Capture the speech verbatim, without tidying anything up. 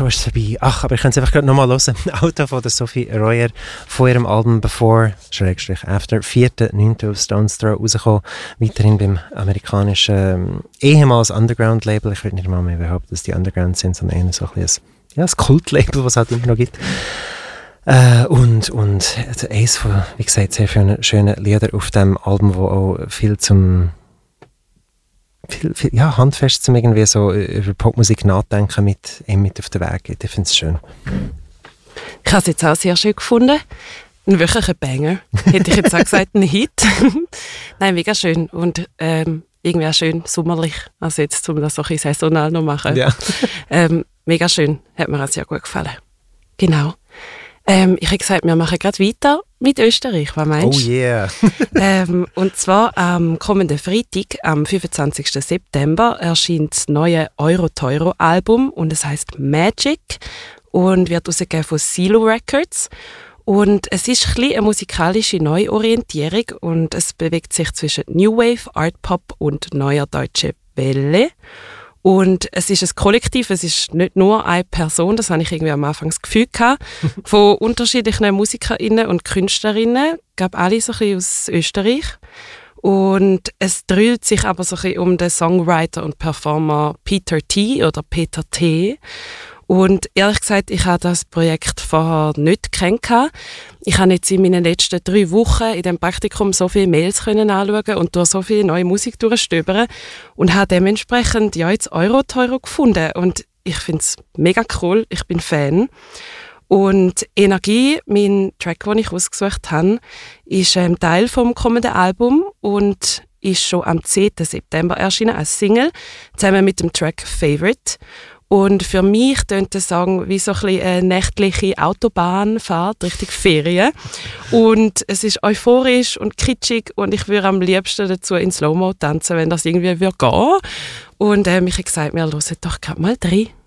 schon ist es vorbei. Ach, aber ich kann es einfach gerade nochmal hören. Auto von der Sophie Royer von ihrem Album Before, Schrägstrich After, vierter neunter auf Stones Throw rausgekommen. Weiterhin beim amerikanischen, ähm, ehemals Underground-Label. Ich würde nicht mal mehr behaupten, dass die Underground sind, sondern eher so ein bisschen ein, ja, ein Kult-Label, was es halt immer noch gibt. Äh, und, und also eins von, wie gesagt, sehr vielen schönen Lieder auf dem Album, wo auch viel zum Viel, viel, ja, handfest zum irgendwie so über Popmusik nachdenken mit, eben mit auf den Weg geht. Ich finde es schön. Ich habe es jetzt auch sehr schön gefunden. Ein wirklicher Banger. Hätte ich jetzt auch gesagt, ein Hit. Nein, mega schön. Und ähm, irgendwie auch schön sommerlich. Also jetzt, um das so ein bisschen saisonal noch machen. Ja. ähm, mega schön. Hat mir auch sehr gut gefallen. Genau. Ähm, ich habe gesagt, wir machen gerade weiter mit Österreich. Was meinst du? Oh yeah. ähm, und zwar am kommenden Freitag, am fünfundzwanzigsten September, erscheint das neue Euro-Teuro-Album und es heisst Magic und wird herausgegeben von Silo Records. Und es ist ein bisschen eine musikalische Neuorientierung und es bewegt sich zwischen New Wave, Art Pop und neuer deutsche Welle. Und es ist ein Kollektiv, es ist nicht nur eine Person, das habe ich irgendwie am Anfang das Gefühl gehabt, von unterschiedlichen MusikerInnen und KünstlerInnen, ich glaube alle so ein bisschen aus Österreich. Und es dreht sich aber so ein bisschen um den Songwriter und Performer Peter T. oder Peter T. Und ehrlich gesagt, ich habe das Projekt vorher nicht kennengelernt. Ich habe jetzt in meinen letzten drei Wochen in diesem Praktikum so viele Mails können anschauen und durch so viel neue Musik durchstöbern und habe dementsprechend ja jetzt Euro-Teuro gefunden. Und ich finde es mega cool, ich bin Fan. Und Energie, mein Track, den ich ausgesucht habe, ist ein Teil vom kommenden Album und ist schon am zehnten September erschienen als Single, zusammen mit dem Track Favorite. Und für mich tönt der Song wie so ein bisschen eine nächtliche Autobahnfahrt Richtung Ferien. Und es ist euphorisch und kitschig und ich würde am liebsten dazu in Slow-Mo tanzen, wenn das irgendwie würde gehen. Und ähm, ich habe gesagt, wir hören doch gerade mal rein.